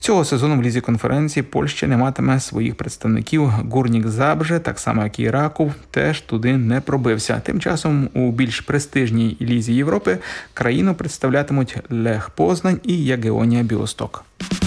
Цього сезону в Лізі конференції Польща не матиме своїх представників. Гурнік Забже, так само як і Раков, теж туди не пробився. Тим часом у більш престижній Лізі Європи країну представлятимуть Лех Познань і Ягеонія Біосток.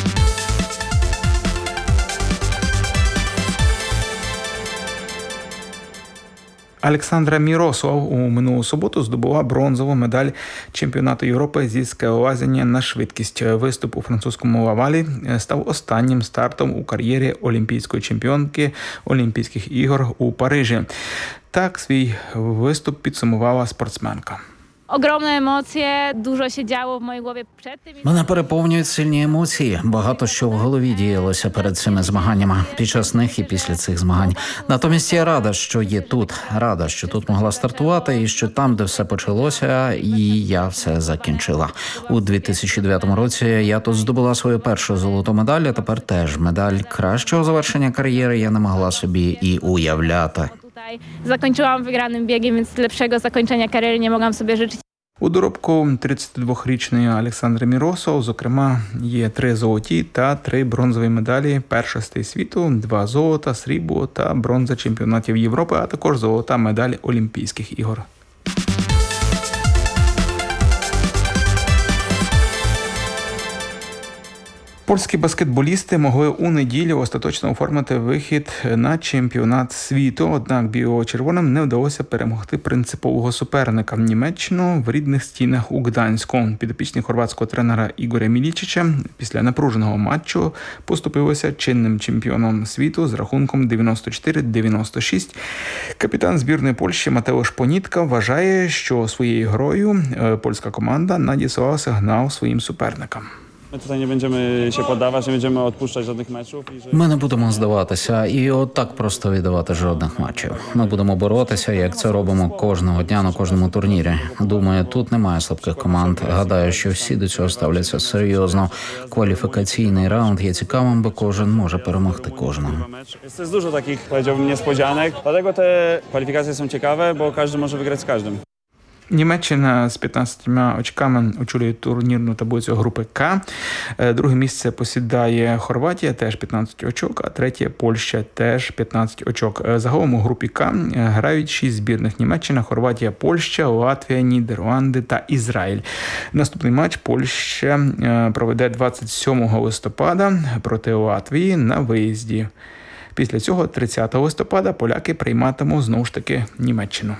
Олександра Міросов у минулу суботу здобула бронзову медаль чемпіонату Європи зі скелелазіння на швидкість. Виступ у французькому Лавалі став останнім стартом у кар'єрі олімпійської чемпіонки Олімпійських ігор у Парижі. Так свій виступ підсумувала спортсменка. Ogromne emocje, dużo się działo w mojej głowie przed tym. Мене переповнюють сильні емоції. Багато що в голові діялося перед цими змаганнями, під час них і після цих змагань. Натомість я рада, що є тут. Рада, що тут могла стартувати і що там, де все почалося, і я все закінчила. У 2009 році я тут здобула свою першу золоту медаль, а тепер теж медаль. Кращого завершення кар'єри я не могла собі і уявляти. Zakończyłam wygranym biegiem, więc lepszego zakończenia kariery nie mogłam sobie życzyć. У доробку 32-річної Олександри Міросов, зокрема, є 3 золоті та 3 бронзові медалі першостей світу, 2 золота, срібло та бронза чемпіонатів Європи, а також золота медаль Олімпійських ігор. Польські баскетболісти могли у неділю остаточно оформити вихід на чемпіонат світу, однак біло-червоним не вдалося перемогти принципового суперника – Німеччину в рідних стінах у Гданську. Підопічні хорватського тренера Ігоря Мілічича після напруженого матчу поступилися чинним чемпіоном світу з рахунком 94-96. Капітан збірної Польщі Матеуш Понітка вважає, що своєю грою польська команда надіслала сигнал своїм суперникам. Ми тут не будемо się poddawać, не будемо відпускати жодних матчів. Ми не будемо здаватися і отак просто віддавати жодних матчів. Ми будемо боротися, як це робимо кожного дня на кожному турнірі. Думаю, тут немає слабких команд. Гадаю, що всі до цього ставляться серйозно. Кваліфікаційний раунд є цікавим, бо кожен може перемогти кожного. Jest dużo takich, powiedziałbym, niespodzianek. Dlatego te kwalifikacje są ciekawe, bo każdy może wygrać z każdym. Німеччина з 15 очками очолює турнірну таблицю групи К. Друге місце посідає Хорватія, теж 15 очок, а третє Польща, теж 15 очок. Загалом у групі К грають 6 збірних: Німеччина, Хорватія, Польща, Латвія, Нідерланди та Ізраїль. Наступний матч Польща проведе 27 листопада проти Латвії на виїзді. Після цього 30 листопада поляки прийматимуть знову ж таки Німеччину.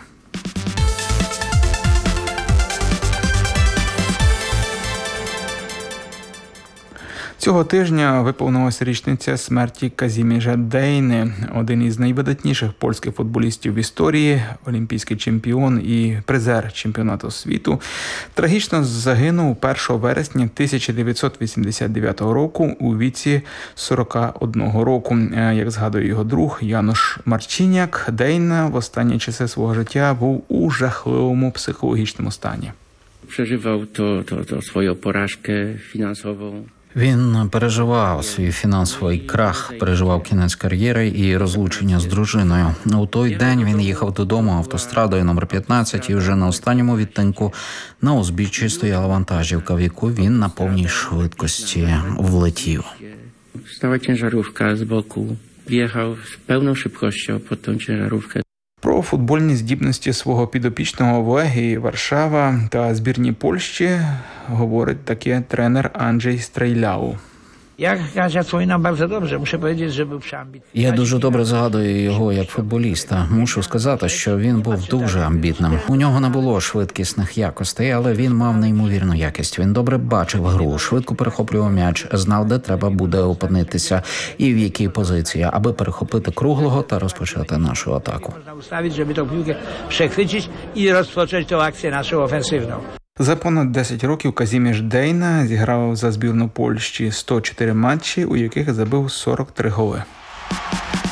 Цього тижня виповнилася річниця смерті Казіміжа Дейни, один із найвидатніших польських футболістів в історії, олімпійський чемпіон і призер чемпіонату світу. Трагічно загинув 1 вересня 1989 року у віці 41 року. Як згадує його друг Януш Марчиняк, Дейна в останні часи свого життя був у жахливому психологічному стані. Przeżywał to swoją porażkę finansową. Він переживав свій фінансовий крах, переживав кінець кар'єри і розлучення з дружиною. У той день він їхав додому автострадою номер 15 і вже на останньому відтинку на узбіччі стояла вантажівка, в яку він на повній швидкості влетів. Stała ciężarówka z boku. Wjechał z pełną szybkością pod tą ciężarówkę. Про футбольні здібності свого підопічного в Легії Варшава та збірні Польщі говорить таки тренер Анджей Стрейляу. Ja wspominam bardzo dobrze, muszę powiedzieć, że był przeambitny. Я дуже добре згадую його як футболіста. Мушу сказати, що він був дуже амбітним. У нього не було швидкісних якостей, але він мав неймовірну якість. Він добре бачив гру, швидко перехоплював м'яч, знав, де треба буде опинитися і в якій позиції, аби перехопити круглого та розпочати нашу атаку. Można ustawić, żeby tą piłkę przechwycić i rozpocząć tą akcję naszą ofensywną. За понад 10 років Казіміж Дейна зіграв за збірну Польщі 104 матчі, у яких забив 43 голи.